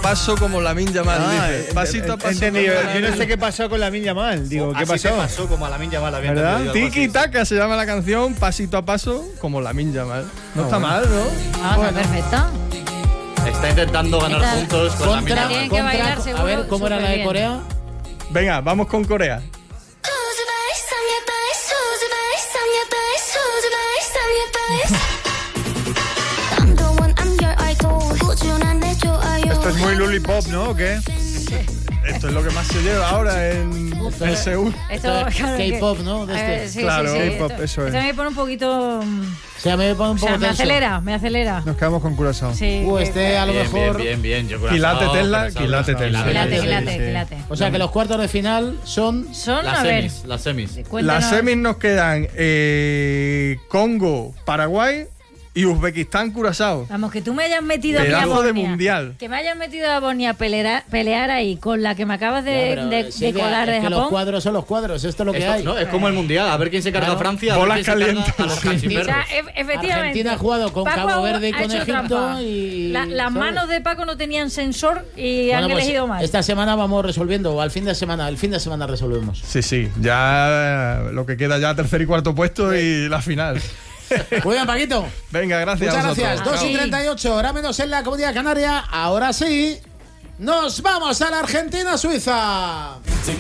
paso como Lamine Yamal, dice. Pasito a paso. Entendido. Yo no sé qué pasó con Lamine Yamal. Digo, ¿qué pasó? Pasó como a Lamine Yamal, ¿Verdad? Tiki Taka se llama la canción, pasito a paso como Lamine Yamal. No está mal, ¿no? Está perfecto. Está intentando ganar puntos con Lamine Yamal. Tienen que bailar seguro. A ver, ¿cómo era la de Corea? Venga, vamos con Corea. Esto es muy lollipop, ¿no? ¿O qué? Esto es lo que más se lleva ahora en Seúl. Esto K-pop, ¿no? Sí, claro, sí. K-pop, eso es. Esto me pone un poquito. O sea, me pone un poco me tenso. acelera. Nos quedamos con Curazao. Sí. A lo mejor. Bien. Yo Quilate Tesla, Quilate Tesla. Quilate. O sea, que los cuartos de final son a ver. Las semis. Cuéntanos. Las semis nos quedan Congo, Paraguay y Uzbekistán, Curazao. Vamos, que tú me hayas metido a mí a Pedazo de Bosnia. mundial. Que me hayas metido a Bosnia a pelear ahí con la que me acabas de colar de es que Japón. los cuadros son los cuadros, esto es lo que hay. No, es como el mundial, a ver quién se carga a Francia, a ver Bolas quién se carga calientes. a los O sea, cachiperros. efectivamente. Argentina ha jugado con Paco Cabo Verde y ha con hecho Egipto trampa. y... Las ¿sabes? manos de Paco no tenían sensor y han Bueno, pues, elegido mal. esta semana vamos resolviendo, o el fin de semana resolvemos. Sí, ya lo que queda ya tercer y cuarto puesto y la final. Muy bien, Paquito. Venga, gracias. Muchas a gracias. vosotros. 2:38, hora menos en la Comunidad Canaria. Ahora sí, nos vamos a la Argentina-Suiza.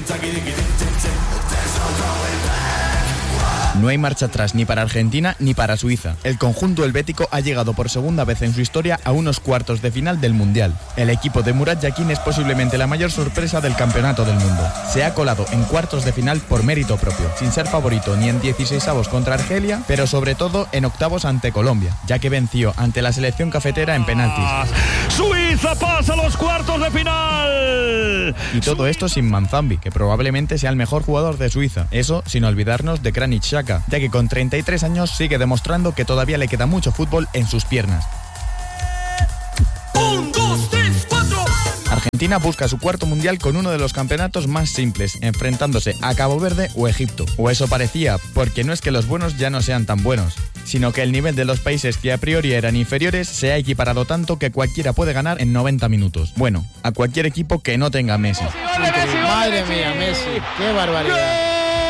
No hay marcha atrás ni para Argentina ni para Suiza. El conjunto helvético ha llegado por segunda vez en su historia a unos cuartos de final del Mundial. El equipo de Murat Yakin es posiblemente la mayor sorpresa del campeonato del mundo. Se ha colado en cuartos de final por mérito propio, sin ser favorito ni en 16avos contra Argelia, pero sobre todo en octavos ante Colombia, ya que venció ante la selección cafetera en penaltis. Suiza pasa a los cuartos de final. Y todo esto sin Manzambi, que probablemente sea el mejor jugador de Suiza. Eso sin olvidarnos de Granit Xhaka, ya que con 33 años sigue demostrando que todavía le queda mucho fútbol en sus piernas. 1, 2, 3, 4. Argentina busca su cuarto mundial con uno de los campeonatos más simples, enfrentándose a Cabo Verde o Egipto. O eso parecía, porque no es que los buenos ya no sean tan buenos, sino que el nivel de los países que a priori eran inferiores se ha equiparado tanto que cualquiera puede ganar en 90 minutos. Bueno, a cualquier equipo que no tenga Messi. Madre mía, Messi. Qué barbaridad.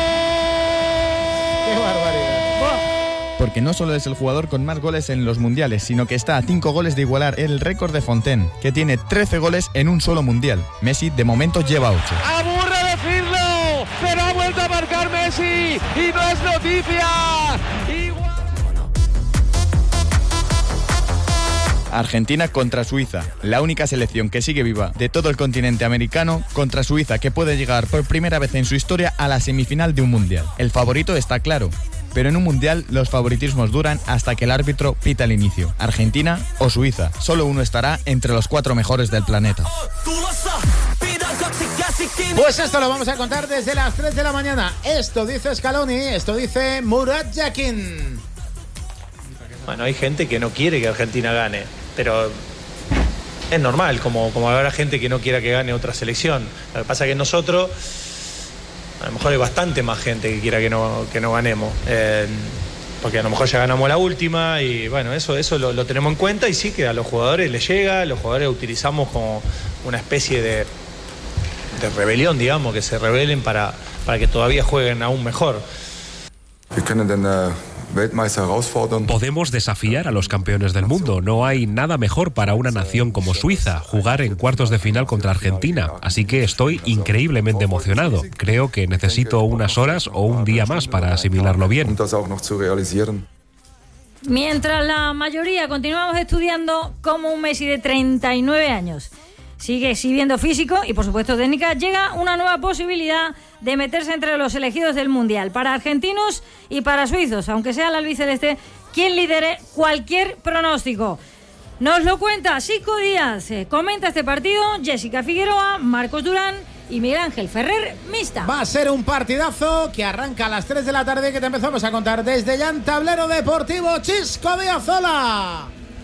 Qué barbaridad. Porque no solo es el jugador con más goles en los mundiales, sino que está a 5 goles de igualar el récord de Fontaine, que tiene 13 goles en un solo mundial. Messi de momento lleva 8. Aburre decirlo, pero ha vuelto a marcar Messi y no es noticia. Argentina contra Suiza, la única selección que sigue viva de todo el continente americano, contra Suiza, que puede llegar por primera vez en su historia a la semifinal de un mundial. El favorito está claro, pero en un mundial los favoritismos duran hasta que el árbitro pita el inicio. Argentina o Suiza, solo uno estará entre los 4 mejores del planeta. Pues esto lo vamos a contar desde las 3 de la mañana. Esto dice Scaloni, esto dice Murat Yakin. Bueno, hay gente que no quiere que Argentina gane, pero es normal, como habrá gente que no quiera que gane otra selección. Lo que pasa es que nosotros, a lo mejor hay bastante más gente que quiera que no ganemos, porque a lo mejor ya ganamos la última y bueno, eso lo tenemos en cuenta y sí que a los jugadores les llega, los jugadores utilizamos como una especie de rebelión, digamos, que se rebelen para que todavía jueguen aún mejor. Podemos desafiar a los campeones del mundo. No hay nada mejor para una nación como Suiza, jugar en cuartos de final contra Argentina. Así que estoy increíblemente emocionado. Creo que necesito unas horas o un día más para asimilarlo bien. Mientras la mayoría continuamos estudiando cómo un Messi de 39 años sigue exhibiendo físico y por supuesto técnica, llega una nueva posibilidad de meterse entre los elegidos del Mundial, para argentinos y para suizos, aunque sea el albiceleste quien lidere cualquier pronóstico. Nos lo cuenta Sico Díaz, comenta este partido Jessica Figueroa, Marcos Durán y Miguel Ángel Ferrer Mista. Va a ser un partidazo que arranca a las 3 de la tarde, que te empezamos a contar desde ya en Tablero Deportivo. Chisco Díaz, hola.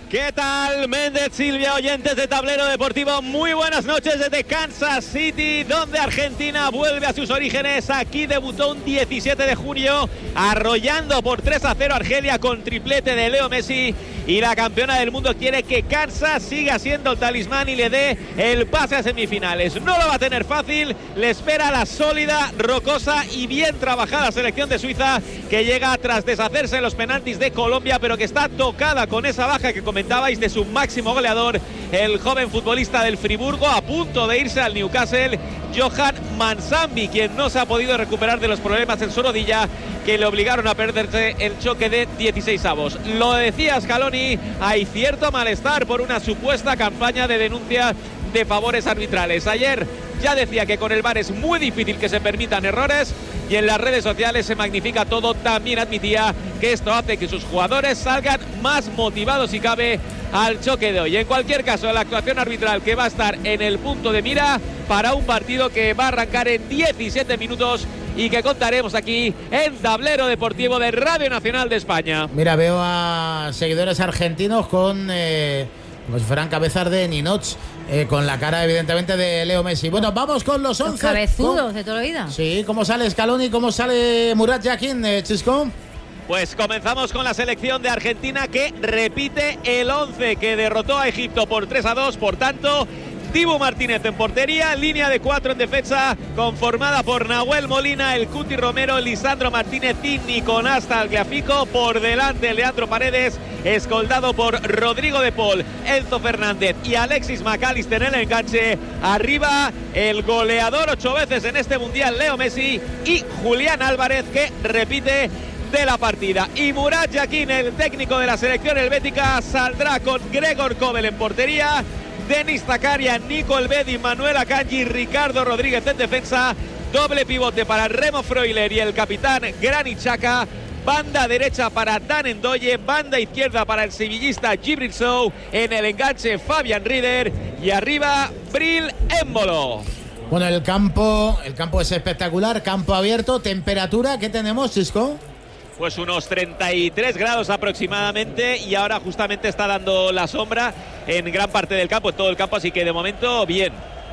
¿Qué tal, Méndez, Silvia, oyentes de Tablero Deportivo? Muy buenas noches desde Kansas City, donde Argentina vuelve a sus orígenes. Aquí debutó un 17 de junio, arrollando por 3-0 a Argelia con triplete de Leo Messi. Y la campeona del mundo quiere que Kansas siga siendo el talismán y le dé el pase a semifinales. No lo va a tener fácil, le espera la sólida, rocosa y bien trabajada selección de Suiza, que llega tras deshacerse en los penaltis de Colombia, pero que está tocada con esa baja que comentabais de su máximo goleador, el joven futbolista del Friburgo, a punto de irse al Newcastle, Johan Mansambi, quien no se ha podido recuperar de los problemas en su rodilla que le obligaron a perderse el choque de 16avos. Lo decía Scaloni, hay cierto malestar por una supuesta campaña de denuncia de favores arbitrales. Ayer ya decía que con el VAR es muy difícil que se permitan errores, y en las redes sociales se magnifica todo. También admitía que esto hace que sus jugadores salgan más motivados si cabe al choque de hoy. En cualquier caso, la actuación arbitral que va a estar en el punto de mira para un partido que va a arrancar en 17 minutos y que contaremos aquí en Tablero Deportivo de Radio Nacional de España. Mira, veo a seguidores argentinos con como si fueran cabezas de Ninots, con la cara evidentemente de Leo Messi. Bueno, vamos con los 11. Los cabezudos de toda la vida. Sí, ¿cómo sale Scaloni? ¿Cómo sale Murat Yakin, Chisco? Pues comenzamos con la selección de Argentina, que repite el 11 que derrotó a Egipto por 3-2. Por tanto, Dibu Martínez en portería, línea de 4 en defensa conformada por Nahuel Molina, el Cuti Romero, Lisandro Martínez y Nicolás Tagliafico. Por delante Leandro Paredes, escoltado por Rodrigo de Paul, Enzo Fernández y Alexis McAllister en el enganche. Arriba el goleador 8 veces en este mundial, Leo Messi, y Julián Álvarez, que repite de la partida. Y Murat Yakin, el técnico de la selección helvética, saldrá con Gregor Kobel en portería, Denis Zakaria, Nico Elvedi, Manuel Akanji, Ricardo Rodríguez en defensa. Doble pivote para Remo Freuler y el capitán Granit Xhaka. Banda derecha para Dan Ndoye, banda izquierda para el sevillista Djibril Sow, en el enganche Fabián Rieder y arriba Bril Embolo. Bueno, el campo es espectacular, campo abierto. Temperatura, ¿qué tenemos, Chisco? Pues unos 33 grados aproximadamente, y ahora justamente está dando la sombra en gran parte del campo, en todo el campo, así que de momento bien.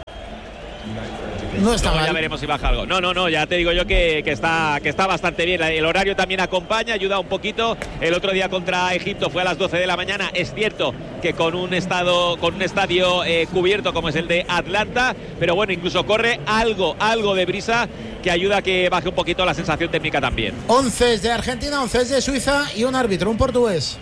No está mal. Ya veremos si baja algo. No, ya te digo yo que está bastante bien. El horario también acompaña, ayuda un poquito. El otro día contra Egipto fue a las 12 de la mañana. Es cierto que con un estadio cubierto como es el de Atlanta, pero bueno, incluso corre algo de brisa que ayuda a que baje un poquito la sensación térmica también. 11 de Argentina, 11 de Suiza y un árbitro, un portugués.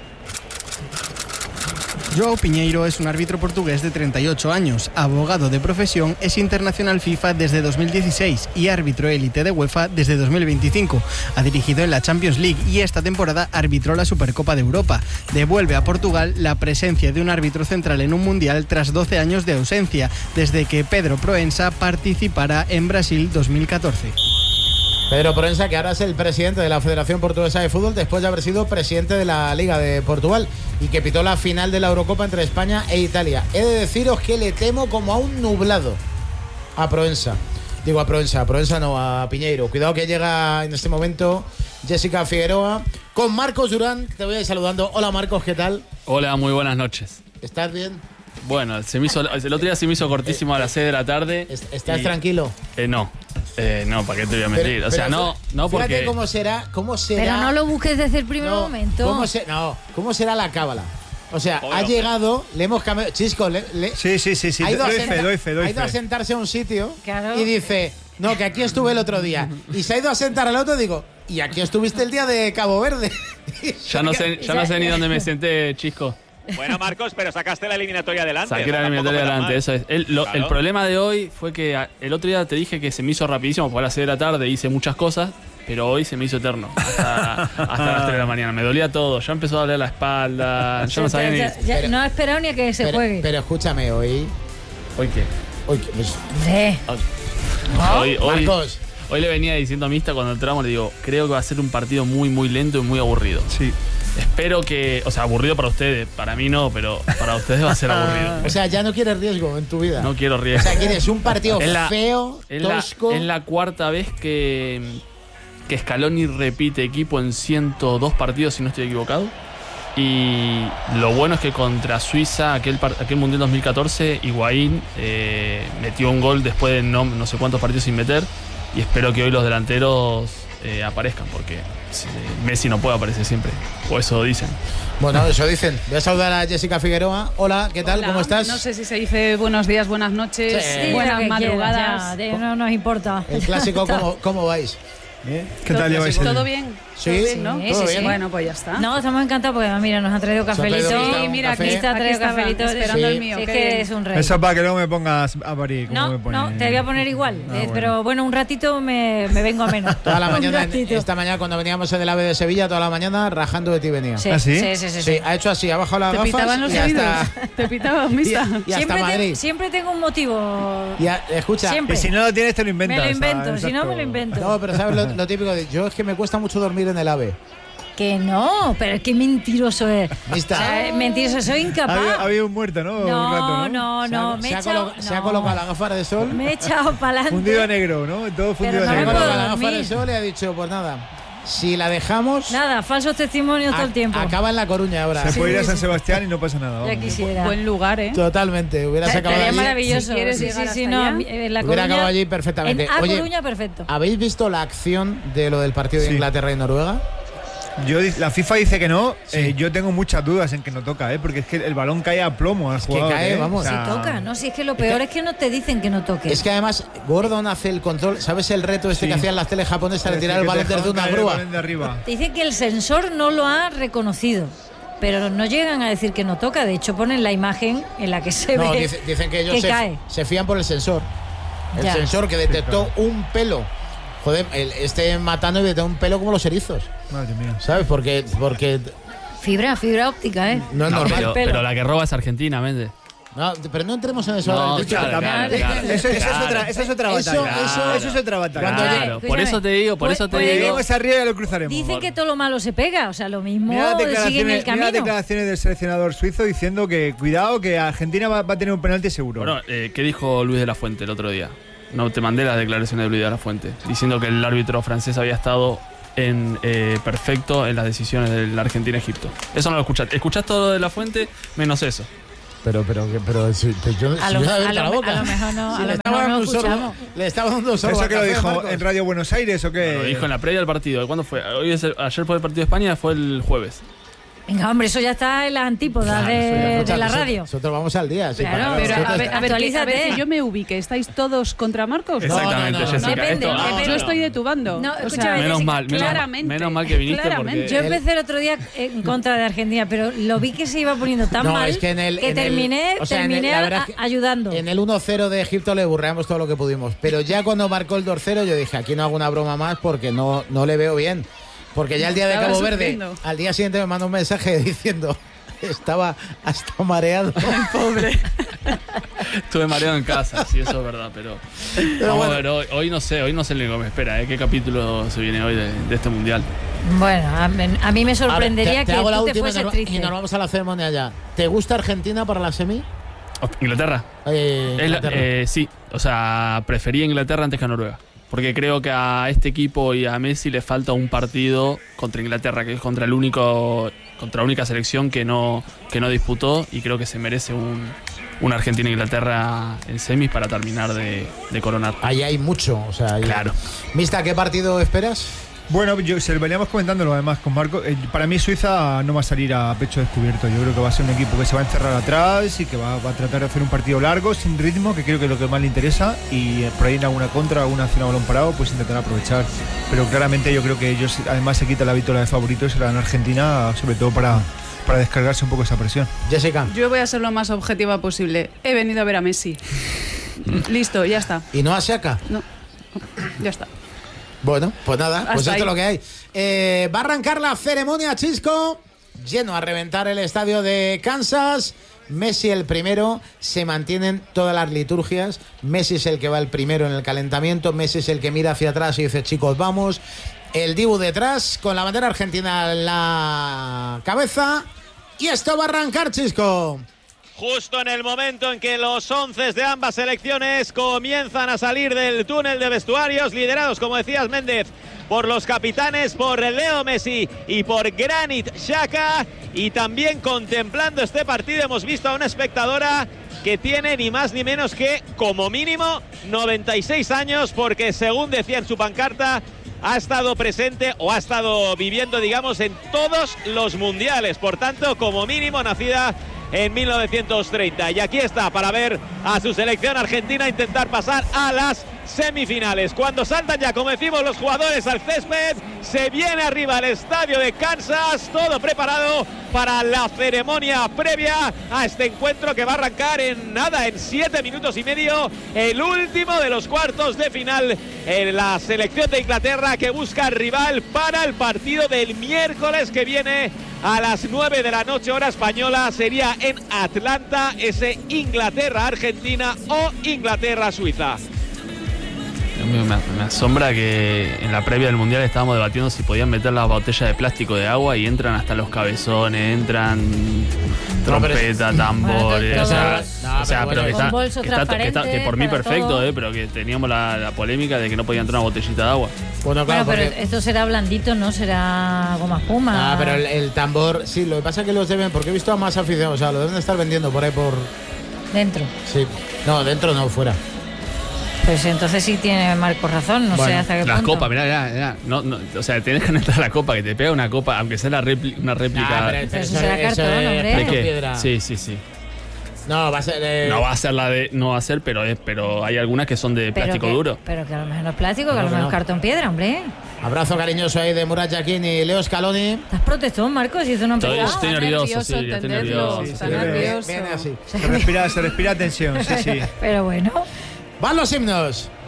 João Pinheiro es un árbitro portugués de 38 años, abogado de profesión, es internacional FIFA desde 2016 y árbitro élite de UEFA desde 2025. Ha dirigido en la Champions League y esta temporada arbitró la Supercopa de Europa. Devuelve a Portugal la presencia de un árbitro central en un mundial tras 12 años de ausencia, desde que Pedro Proença participara en Brasil 2014. Pedro Proença, que ahora es el presidente de la Federación Portuguesa de Fútbol después de haber sido presidente de la Liga de Portugal y que pitó la final de la Eurocopa entre España e Italia. He de deciros que le temo como a un nublado a Proença. Digo a Proença no, a Pinheiro. Cuidado que llega en este momento Jessica Figueroa con Marcos Durán, que te voy a ir saludando. Hola Marcos, ¿qué tal? Hola, muy buenas noches. ¿Estás bien? Bueno, el otro día se me hizo cortísimo a las 6 de la tarde. ¿Estás tranquilo? No, ¿para qué te voy a mentir? Pero, no porque... Fíjate cómo será... Pero no lo busques desde el primer momento. ¿Cómo será la cábala? O sea, ha llegado, le hemos cambiado... Chisco, Sí, ha ido doy fe. Ha ido a sentarse a un sitio, claro, y dice, no, que aquí estuve el otro día. Y se ha ido a sentar al otro, digo, y aquí estuviste el día de Cabo Verde. Ya no sé ni dónde me senté, Chisco. Bueno, Marcos, pero sacaste la eliminatoria adelante. Saqué la eliminatoria adelante, eso es. El problema de hoy fue que el otro día te dije que se me hizo rapidísimo, porque a las 6 de la tarde hice muchas cosas, pero hoy se me hizo eterno, hasta las 3 de la mañana. Me dolía todo, ya empezó a doler la espalda, yo no sabía ni... No he esperado ni a que se juegue. Pero escúchame, hoy... ¿Hoy qué? Marcos. Hoy le venía diciendo a Mista cuando entramos, le digo, creo que va a ser un partido muy, muy lento y muy aburrido. Sí. Espero que, aburrido para ustedes, para mí no, pero para ustedes va a ser aburrido. O sea, ya no quieres riesgo en tu vida. No quiero riesgo. O sea, quieres un partido feo, tosco. Es la cuarta vez que Scaloni repite equipo en 102 partidos, si no estoy equivocado. Y lo bueno es que contra Suiza, aquel Mundial 2014, Higuaín metió un gol después de no sé cuántos partidos sin meter. Y espero que hoy los delanteros aparezcan, porque Messi no puede aparecer siempre. O eso dicen. Bueno, eso dicen. Voy a saludar a Jessica Figueroa. Hola, ¿qué tal? Hola. ¿Cómo estás? No sé si se dice buenos días, buenas noches, buenas madrugadas. No nos importa. El clásico, ¿cómo vais? ¿Qué tal lleváis? ¿Todo bien? Sí, ¿Todo bien, no? todo bien. Bueno, pues ya está. No, estamos encantados porque mira, nos han traído cafelito. Sí, mira, aquí está traído cafelito esperando el mío. Es que es un rey. Eso para que luego me pongas a parir. No, te voy a poner igual. Bueno. Pero bueno, un ratito me vengo a menos. Toda la mañana, Un ratito. esta mañana cuando veníamos en el AVE de Sevilla, toda la mañana rajando de ti venía. Sí, ¿Ah, sí? sí. Ha hecho así, ha bajado las ¿Te gafas pitaban los y oídos? hasta, ¿Te pitaban, mista? y hasta Madrid. Siempre tengo un motivo. Escucha, Siempre. Y si no lo tienes, te lo inventas. Me lo invento, ¿sabes? si no me lo Exacto. invento. no, pero ¿sabes lo típico? Yo es que me cuesta mucho dormir en el AVE. Que no, pero es que mentiroso es. Lista. O sea, mentiroso, soy incapaz. Ha habido un muerto, ¿no? Un rato, ¿no? No, me he echado. Se ha colocado las gafas de sol. Me he echado para adelante. Fundido a negro, ¿no? Todo fundido Pero a no me Se ha negro. puedo colocado las dormir. gafas de sol y ha dicho, pues nada, si la dejamos, Nada, falsos testimonios todo el tiempo. acaba en La Coruña ahora. Se puede ir a sí, San sí. Sebastián y no pasa nada. Ya vamos. quisiera. Buen lugar, ¿eh? Totalmente, hubieras acabado Estaría allí. maravilloso. Si quieres sí, llegar sí, hasta no. allá. En La Hubiera acabado Coruña. allí perfectamente. En A Oye, Coruña, perfecto. ¿habéis visto la acción de lo del partido de Sí. Inglaterra y Noruega? La FIFA dice que no. Sí. Yo tengo muchas dudas en que no toca, porque es que el balón cae a plomo al Es que jugador. cae, vamos. Si toca, ¿no? Si es que lo peor es que no te dicen que no toque. Es que además Gordon hace el control. ¿Sabes el reto este Sí. que hacían las teles japonesas de Es tirar el que balón te desde dejaban una caer el grúa? balón de arriba. Te dicen que el sensor no lo ha reconocido. Pero no llegan a decir que no toca. De hecho, ponen la imagen en la que se No, ve dicen que ellos cae. se fían por el sensor. El Ya. sensor que detectó un pelo. Joder, matando y detectó un pelo como los erizos. Madre mía. ¿Sabes? Porque Fibra óptica, ¿eh? no es normal. Pero la que roba es Argentina, Méndez. No, pero no entremos en eso. No, ahora. claro. Esa es otra Eso- batalla. Eso es otra batalla. Cuando Claro, llegue- por escúchame. eso te digo, Cuando digo. lleguemos arriba ya lo cruzaremos. Dicen que todo lo malo se pega. O sea, lo mismo Mira las sigue en el declaraciones, mira las camino. declaraciones del seleccionador suizo diciendo que cuidado, que Argentina va a tener un penalti seguro. Bueno, ¿qué dijo Luis de la Fuente el otro día? No, te mandé las declaraciones de Luis de la Fuente, diciendo que el árbitro francés había estado perfecto en las decisiones del Argentina-Egipto. Eso no lo escuchaste. Escuchás todo lo de la Fuente, menos eso. Pero yo A lo mejor no, Si a le lo estaba mejor no dando un sorbo, escuchamos. le estaba dando un sorbo. ¿Eso al que lo café, dijo Marcos. en Radio Buenos Aires o qué? Lo dijo en la previa del partido. ¿Cuándo fue? Ayer fue el partido de España, fue el jueves. Venga, hombre, eso ya está en las antípodas de la radio. Nosotros vamos al día. Sí, Claro, Pero Nosotros- a ver, actualízate. que yo me ubique. ¿Estáis todos contra Marcos? Exactamente, no, no, Jessica. depende, Esto- depende. Yo estoy de tu bando. No, O sea, escúchame, menos Jessica, mal, claramente, menos mal que viniste claramente. porque Yo empecé el otro día en contra de Argentina, pero lo vi que se iba poniendo tan No, mal es que en el- en el- terminé, o sea, en el- terminé la verdad es que ayudando. En el 1-0 de Egipto le burreamos todo lo que pudimos. Pero ya cuando marcó el 2-0 yo dije, aquí no hago una broma más porque no le veo bien. Porque ya el día de Estaba Cabo Verde, sufriendo. al día siguiente me mandó un mensaje diciendo, estaba hasta mareado. Pobre. estuve mareado en casa, sí, eso es verdad, pero vamos a ver, hoy no sé lo que me espera, ¿qué capítulo se viene hoy de este mundial? Bueno, a mí me sorprendería Ahora, te que hago la tú te última fueses y triste. nos vamos a la ceremonia ya. ¿Te gusta Argentina para la semi? ¿Inglaterra? Inglaterra. Sí, o sea, prefería Inglaterra antes que a Noruega. Porque creo que a este equipo y a Messi le falta un partido contra Inglaterra, que es contra la única selección que no disputó, y creo que se merece un Argentina-Inglaterra en semis para terminar de coronar. Ahí hay mucho. O sea, Claro. Mista, ¿qué partido esperas? Bueno, se veníamos comentándolo además con Marco. Para mí Suiza no va a salir a pecho descubierto. Yo creo que va a ser un equipo que se va a encerrar atrás y que va a tratar de hacer un partido largo, sin ritmo, que creo que es lo que más le interesa. Y por ahí en alguna contra, alguna acción a balón parado, pues intentar aprovechar. Pero claramente yo creo que ellos además se quitan la victoria de favorito y se la dan a Argentina, sobre todo para descargarse un poco esa presión. Jessica. Yo voy a ser lo más objetiva posible. He venido a ver a Messi. Listo, ya está. ¿Y no a Xhaka? No, ya está. Bueno, pues nada, pues Hasta esto es ahí. lo que hay. Va a arrancar la ceremonia, Chisco. Lleno a reventar el estadio de Kansas. Messi el primero. Se mantienen todas las liturgias. Messi es el que va el primero en el calentamiento. Messi es el que mira hacia atrás y dice, chicos, vamos. El Dibu detrás con la bandera argentina en la cabeza. Y esto va a arrancar, Chisco. Justo en el momento en que los 11 de ambas selecciones comienzan a salir del túnel de vestuarios, liderados, como decías, Méndez, por los capitanes, por Leo Messi y por Granit Xhaka. Y también contemplando este partido hemos visto a una espectadora que tiene ni más ni menos que, como mínimo, 96 años, porque según decía en su pancarta, ha estado presente o ha estado viviendo, digamos, en todos los mundiales. Por tanto, como mínimo, nacida en 1930. Y aquí está para ver a su selección argentina intentar pasar a las semifinales. Cuando saltan ya, como decimos, los jugadores al césped, se viene arriba al estadio de Kansas, todo preparado para la ceremonia previa a este encuentro que va a arrancar en 7 minutos y medio, el último de los cuartos de final en la selección de Inglaterra, que busca rival para el partido del miércoles que viene a las 9 de la noche, hora española. Sería en Atlanta, ese Inglaterra-Argentina o Inglaterra-Suiza. Me asombra que en la previa del Mundial estábamos debatiendo si podían meter las botellas de plástico de agua y entran hasta los cabezones, entran trompeta, tambores. Pero que por mí perfecto, pero que teníamos la polémica de que no podía entrar una botellita de agua. Bueno, pero esto será blandito, ¿no? Será goma espuma. Pero el tambor, sí, lo que pasa es que los deben, porque he visto a más aficionados, o sea, lo deben de estar vendiendo por ahí por... ¿Dentro? Sí, no, dentro no, fuera. Pues entonces sí tiene Marco razón, no sé hasta qué punto. Las copas, mirá. No, o sea, tienes que entrar a la copa, que te pega una copa, aunque sea una réplica. Pero eso será cartón, hombre. ¿De qué? Sí. No, va a ser... No va a ser, pero hay algunas que son de plástico duro. Pero que a lo mejor no es plástico, que a lo mejor es cartón piedra, hombre. Abrazo cariñoso ahí de Murat Yakin y Leo Scaloni. ¿Estás protestón, Marcos? Si eso no Estoy nervioso, Silvia, estoy nervioso. Está nervioso. Viene así. Se respira tensión, sí. Pero bueno. Van los himnos.